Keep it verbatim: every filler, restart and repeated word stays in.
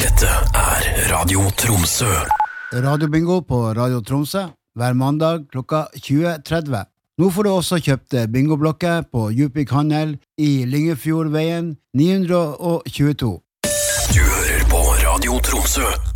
Dette er Radio Tromsø. Radiobingo på Radio Tromsø hver mandag klokka tjue tretti. Nå får du også kjøpt bingoblokker på Djupvik Handel i Lyngefjordveien ni hundre tjueto. Du hører på Radio Tromsø.